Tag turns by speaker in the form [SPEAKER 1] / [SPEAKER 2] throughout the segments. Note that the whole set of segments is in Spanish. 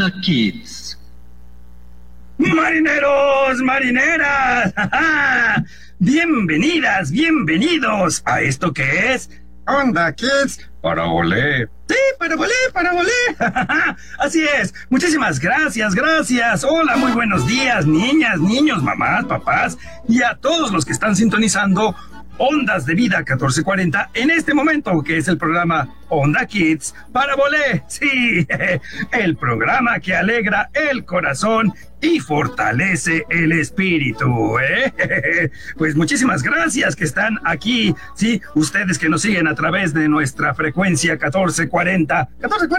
[SPEAKER 1] Onda Kids.
[SPEAKER 2] Marineros, marineras, bienvenidas, bienvenidos a esto que es Onda Kids para volé. Sí, para volé. Así es. Muchísimas gracias. Hola, muy buenos días, niñas, niños, mamás, papás y a todos los que están sintonizando Ondas de Vida 1440 en este momento, que es el programa Onda Kids para volé. Sí, el programa que alegra el corazón y fortalece el espíritu, ¿eh? Pues muchísimas gracias que están aquí, sí, ustedes que nos siguen a través de nuestra frecuencia 1440,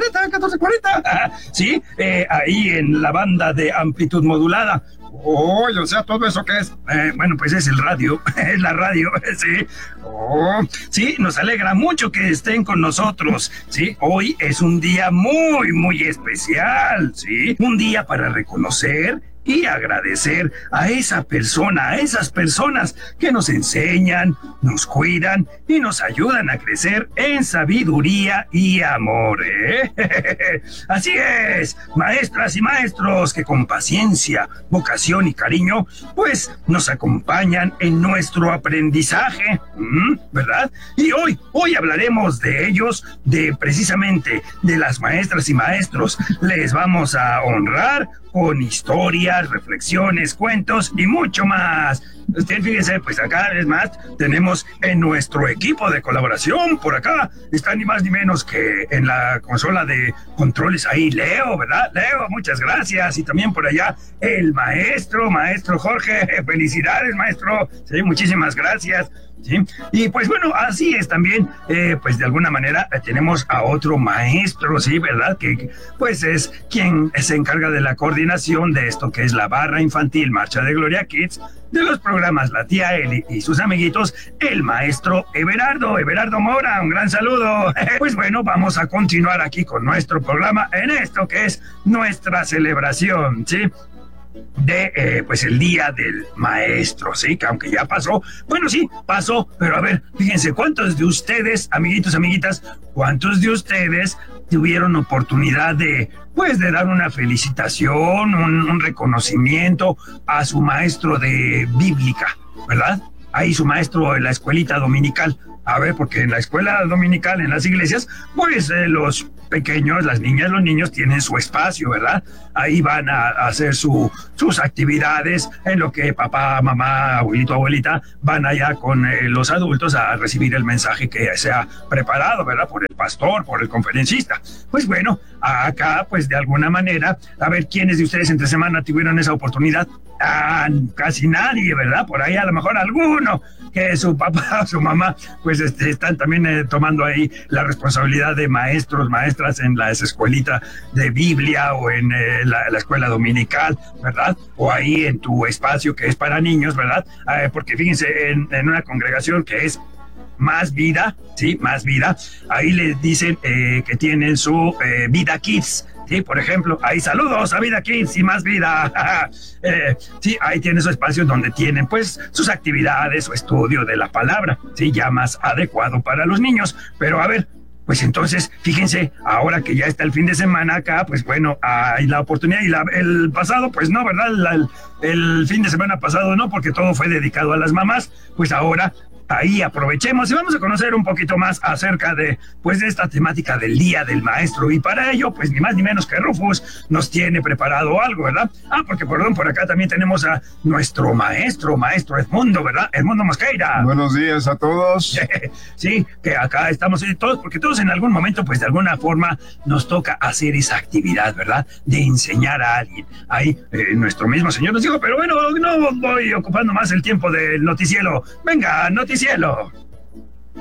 [SPEAKER 2] sí, ahí en la banda de amplitud modulada. Oh, o sea, todo eso que es, bueno, pues es el radio, es la radio, sí. Oh, sí, nos alegra mucho que estén con nosotros, sí. Hoy es un día muy, muy especial, sí. Un día para reconocer y agradecer a esa persona, a esas personas que nos enseñan, nos cuidan y nos ayudan a crecer en sabiduría y amor, ¿eh? Así es, maestras y maestros que con paciencia, vocación y cariño, pues nos acompañan en nuestro aprendizaje, ¿verdad? Y hoy hablaremos de ellos, precisamente de las maestras y maestros. Les vamos a honrar con historias, reflexiones, cuentos y mucho más. Usted fíjese, pues acá es más, tenemos en nuestro equipo de colaboración, por acá, está ni más ni menos que en la consola de controles ahí, Leo, ¿verdad? Leo, muchas gracias. Y también por allá, el maestro Jorge, felicidades, maestro. Sí, muchísimas gracias. ¿Sí? Y pues bueno, así es también, pues de alguna manera tenemos a otro maestro, ¿sí? ¿Verdad? Que pues es quien se encarga de la coordinación de esto que es la barra infantil Marcha de Gloria Kids, de los programas La Tía Eli y sus amiguitos, el maestro Everardo Mora, un gran saludo. Pues bueno, vamos a continuar aquí con nuestro programa en esto que es nuestra celebración, ¿sí? De pues el Día del Maestro, sí, que aunque ya pasó, bueno, sí, pasó, pero a ver, fíjense, ¿cuántos de ustedes, amiguitos, amiguitas, cuántos de ustedes tuvieron oportunidad de, pues, de dar una felicitación, un reconocimiento a su maestro de bíblica, ¿verdad? Ahí su maestro en la escuelita dominical. A ver, porque en la escuela dominical, en las iglesias, pues los pequeños, las niñas, los niños tienen su espacio, ¿verdad? Ahí van a hacer sus actividades, en lo que papá, mamá, abuelito, abuelita van allá con los adultos a recibir el mensaje que se ha preparado, ¿verdad? Por el pastor, por el conferencista. Pues bueno, acá, pues de alguna manera, a ver, ¿quiénes de ustedes entre semana tuvieron esa oportunidad? Casi nadie, ¿verdad? Por ahí a lo mejor alguno, que su papá, su mamá, pues están también tomando ahí la responsabilidad de maestros, maestras en las escuelitas de Biblia o en la escuela dominical, ¿verdad? O ahí en tu espacio que es para niños, ¿verdad? Porque fíjense, en una congregación que es Más Vida, ¿sí? Más Vida, ahí les dicen que tienen su Vida Kids. Sí, por ejemplo, ahí saludos a Vida Kids y Más Vida. Sí, ahí tienen esos espacios donde tienen pues sus actividades, su estudio de la palabra, sí, ya más adecuado para los niños. Pero a ver, pues entonces, fíjense, ahora que ya está el fin de semana acá, pues bueno, hay la oportunidad y el pasado, pues no, ¿verdad? El fin de semana pasado no, porque todo fue dedicado a las mamás, pues ahora ahí aprovechemos y vamos a conocer un poquito más acerca de, pues, de esta temática del Día del Maestro. Y para ello, pues, ni más ni menos que Rufus nos tiene preparado algo, ¿verdad? Porque, perdón, por acá también tenemos a nuestro maestro Edmundo, ¿verdad? Edmundo Mosqueira.
[SPEAKER 3] Buenos días a todos.
[SPEAKER 2] Sí, que acá estamos todos, porque todos en algún momento, pues, de alguna forma nos toca hacer esa actividad, ¿verdad? De enseñar a alguien. Ahí, nuestro mismo Señor nos dijo, pero bueno, no voy ocupando más el tiempo del noticiero. Venga, noticiero.